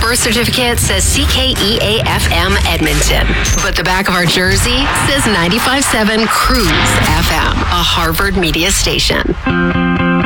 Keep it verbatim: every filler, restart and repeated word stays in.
birth certificate says C K E A F M Edmonton, but the back of our jersey says ninety-five point seven Cruise F M, a Harvard media station.